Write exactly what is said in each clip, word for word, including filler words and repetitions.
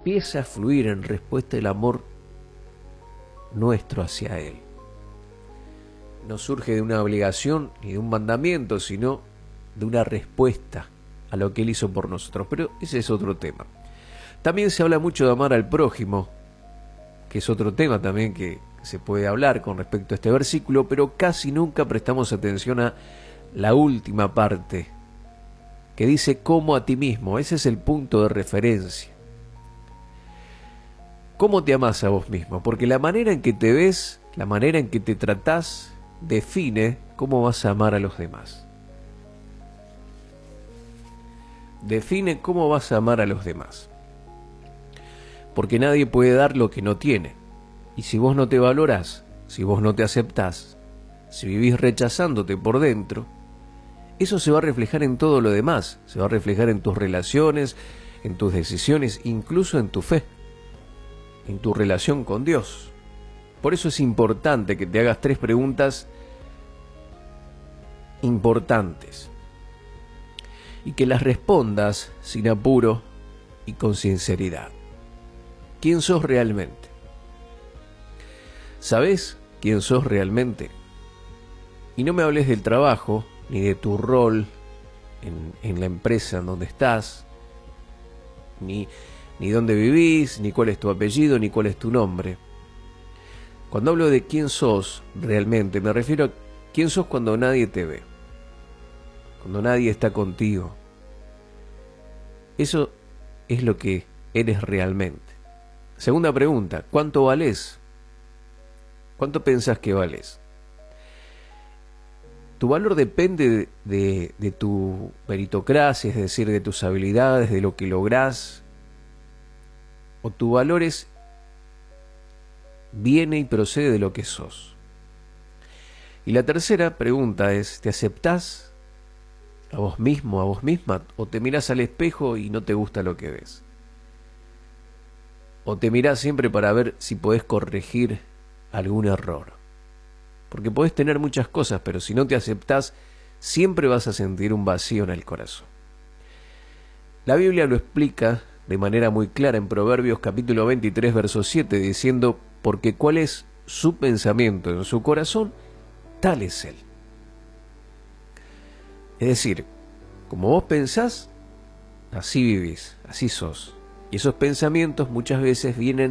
empieza a fluir en respuesta el amor nuestro hacia Él. No surge de una obligación ni de un mandamiento, sino de una respuesta a lo que Él hizo por nosotros. Pero ese es otro tema. También se habla mucho de amar al prójimo, que es otro tema también que se puede hablar con respecto a este versículo, pero casi nunca prestamos atención a la última parte, que dice como a ti mismo. Ese es el punto de referencia. ¿Cómo te amás a vos mismo? Porque la manera en que te ves, la manera en que te tratás, define cómo vas a amar a los demás. Define cómo vas a amar a los demás. Porque nadie puede dar lo que no tiene. Y si vos no te valorás, si vos no te aceptás, si vivís rechazándote por dentro, eso se va a reflejar en todo lo demás. Se va a reflejar en tus relaciones, en tus decisiones, incluso en tu fe, en tu relación con Dios. Por eso es importante que te hagas tres preguntas importantes y que las respondas sin apuro y con sinceridad. ¿Quién sos realmente? ¿Sabés quién sos realmente? Y no me hables del trabajo, ni de tu rol en, en la empresa en donde estás, ni, ni dónde vivís, ni cuál es tu apellido, ni cuál es tu nombre. Cuando hablo de quién sos realmente, me refiero a quién sos cuando nadie te ve, cuando nadie está contigo. Eso es lo que eres realmente. Segunda pregunta, ¿cuánto valés? ¿Cuánto pensás que valés? Tu valor depende de, de, de tu meritocracia, es decir, de tus habilidades, de lo que lográs. O tu valor es, viene y procede de lo que sos. Y la tercera pregunta es, ¿te aceptás a vos mismo, a vos misma? ¿O te mirás al espejo y no te gusta lo que ves? ¿O te mirás siempre para ver si podés corregir algún error? Porque podés tener muchas cosas, pero si no te aceptás, siempre vas a sentir un vacío en el corazón. La Biblia lo explica de manera muy clara en Proverbios capítulo veintitrés, verso siete, diciendo, porque cuál es su pensamiento en su corazón, tal es él. Es decir, como vos pensás, así vivís, así sos. Y esos pensamientos muchas veces vienen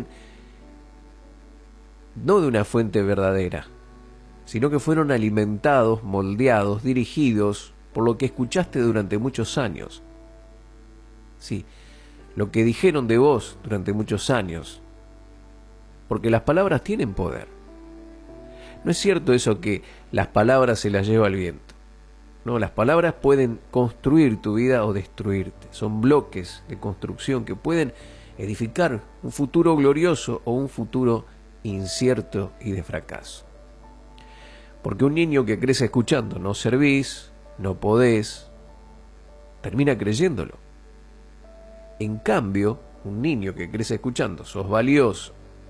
no de una fuente verdadera, sino que fueron alimentados, moldeados, dirigidos por lo que escuchaste durante muchos años. Sí, lo que dijeron de vos durante muchos años. Porque las palabras tienen poder. No es cierto eso que las palabras se las lleva el viento. No, las palabras pueden construir tu vida o destruirte. Son bloques de construcción que pueden edificar un futuro glorioso o un futuro incierto y de fracaso. Porque un niño que crece escuchando no servís, no podés, termina creyéndolo. En cambio, un niño que crece escuchando sos valioso,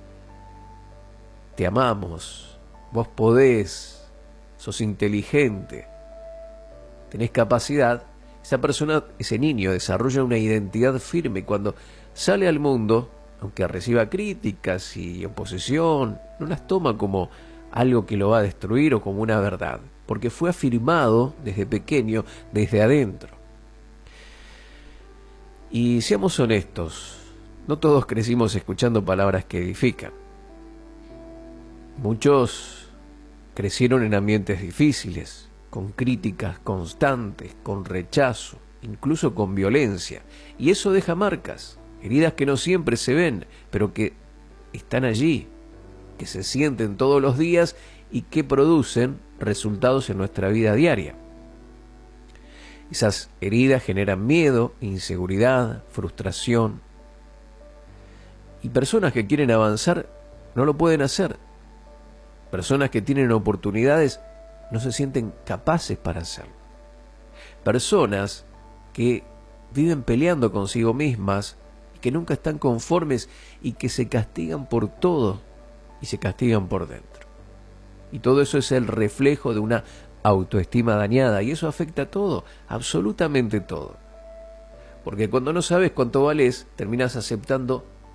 te amamos, vos podés, sos inteligente, tenés capacidad, esa persona, ese niño desarrolla una identidad firme y cuando sale al mundo, aunque reciba críticas y oposición, no las toma como algo que lo va a destruir o como una verdad, porque fue afirmado desde pequeño, desde adentro. Y seamos honestos, no todos crecimos escuchando palabras que edifican. Muchos crecieron en ambientes difíciles, con críticas constantes, con rechazo, incluso con violencia. Y eso deja marcas, heridas que no siempre se ven, pero que están allí, que se sienten todos los días y que producen resultados en nuestra vida diaria. Esas heridas generan miedo, inseguridad, frustración. Y personas que quieren avanzar no lo pueden hacer. Personas que tienen oportunidades no se sienten capaces para hacerlo. Personas que viven peleando consigo mismas y que nunca están conformes y que se castigan por todo y se castigan por dentro. Y todo eso es el reflejo de una autoestima dañada y eso afecta a todo, absolutamente todo. Porque cuando no sabes cuánto valés, terminas aceptando